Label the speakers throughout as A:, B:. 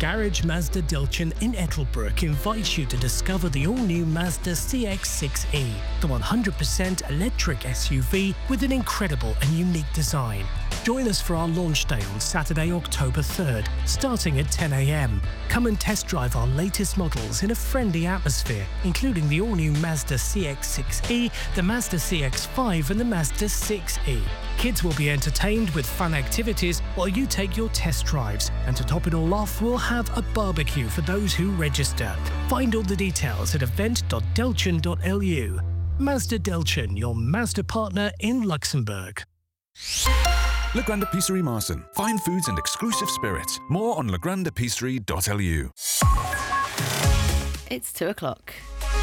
A: Garage Mazda Dilchen in Ettelbruck invites you to discover the all-new Mazda CX-6e, the 100% electric SUV with an incredible and unique design. Join us for our launch day on Saturday, October 3rd, starting at 10 a.m. Come and test drive our latest models in a friendly atmosphere, including the all-new Mazda CX-6e, the Mazda CX-5 and the Mazda 6e. Kids will be entertained with fun activities while you take your test drives. And to top it all off, we'll have a barbecue for those who register. Find all the details at event.delchen.lu. Mazda Delchen, your Mazda partner in Luxembourg.
B: Legrand Épicerie Marsan. Fine foods and exclusive spirits. More on legrandepicerie.lu.
C: It's 2 o'clock.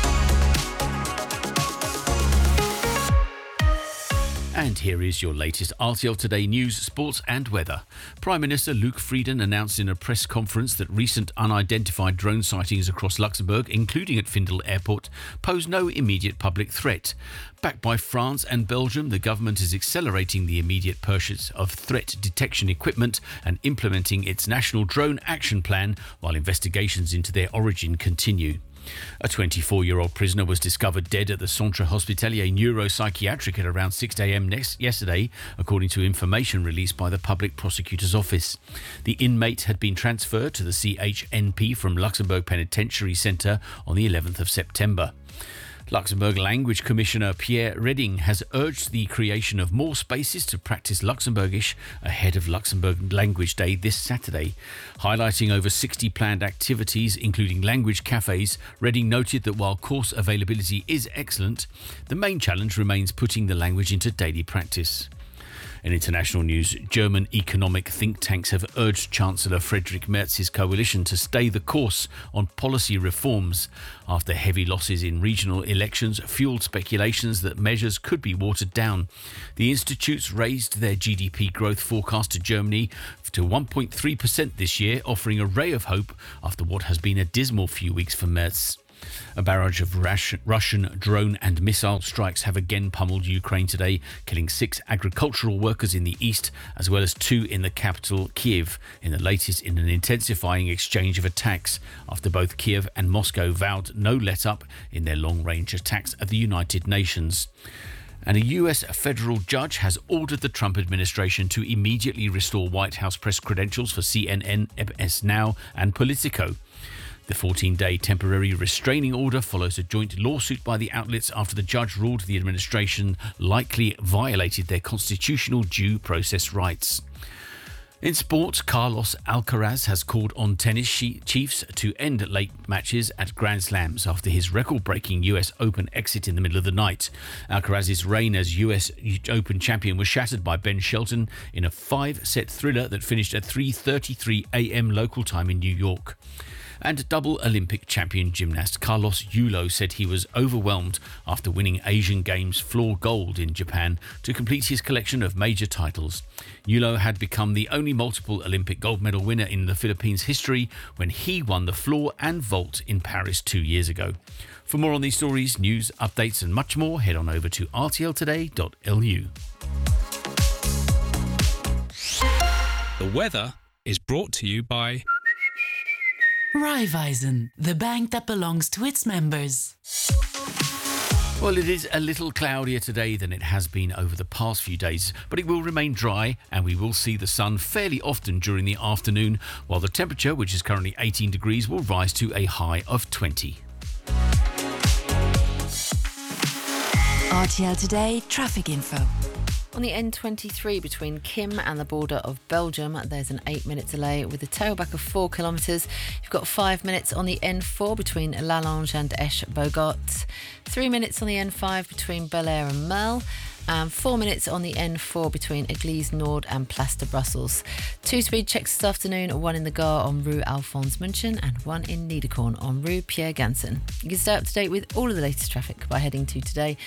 D: And here is your latest RTL Today news, sports and weather. Prime Minister Luc Frieden announced in a press conference that recent unidentified drone sightings across Luxembourg, including at Findel Airport, pose no immediate public threat. Backed by France and Belgium, the government is accelerating the immediate purchase of threat detection equipment and implementing its national drone action plan while investigations into their origin continue. A 24-year-old prisoner was discovered dead at the Centre Hospitalier Neuropsychiatric at around 6 a.m. yesterday, according to information released by the Public Prosecutor's Office. The inmate had been transferred to the CHNP from Luxembourg Penitentiary Centre on the 11th of September. Luxembourg Language Commissioner Pierre Redding has urged the creation of more spaces to practice Luxembourgish ahead of Luxembourg Language Day this Saturday. Highlighting over 60 planned activities, including language cafes, Redding noted that while course availability is excellent, the main challenge remains putting the language into daily practice. In international news, German economic think tanks have urged Chancellor Friedrich Merz's coalition to stay the course on policy reforms after heavy losses in regional elections fueled speculations that measures could be watered down. The institutes raised their GDP growth forecast to Germany to 1.3% this year, offering a ray of hope after what has been a dismal few weeks for Merz. A barrage of Russian drone and missile strikes have again pummeled Ukraine today, killing 6 agricultural workers in the east, as well as 2 in the capital, Kiev, in the latest in an intensifying exchange of attacks, after both Kiev and Moscow vowed no let-up in their long-range attacks at the United Nations. And a US federal judge has ordered the Trump administration to immediately restore White House press credentials for CNN, MS Now, and Politico. The 14-day temporary restraining order follows a joint lawsuit by the outlets after the judge ruled the administration likely violated their constitutional due process rights. In sport, Carlos Alcaraz has called on tennis chiefs to end late matches at Grand Slams after his record-breaking US Open exit in the middle of the night. Alcaraz's reign as US Open champion was shattered by Ben Shelton in a 5-set thriller that finished at 3:33 a.m. local time in New York. And double Olympic champion gymnast Carlos Yulo said he was overwhelmed after winning Asian Games floor gold in Japan to complete his collection of major titles. Yulo had become the only multiple Olympic gold medal winner in the Philippines' history when he won the floor and vault in Paris 2 years ago. For more on these stories, news, updates and much more, head on over to rtltoday.lu.
E: The weather is brought to you by
F: Raiffeisen, the bank that belongs to its members.
D: Well, it is a little cloudier today than it has been over the past few days, but it will remain dry and we will see the sun fairly often during the afternoon, while the temperature, which is currently 18 degrees, will rise to a high of 20.
F: RTL Today traffic info.
C: On the N23 between Kim and the border of Belgium, there's an 8-minute delay with a tailback of 4 kilometres. You've got 5 minutes on the N4 between Lallange and Esch-Bogot, 3 minutes on the N5 between Bel-Air and Mel, and 4 minutes on the N4 between Église Nord and Place de Brussels. 2 speed checks this afternoon, 1 in the Gare on Rue Alphonse München and 1 in Niederkorn on Rue Pierre Gansen. You can stay up to date with all of the latest traffic by heading to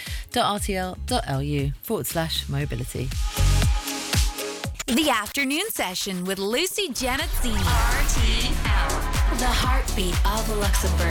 C: today.rtl.lu/mobility.
G: The afternoon session with Lucy Janetzini. RTL, the heartbeat of Luxembourg.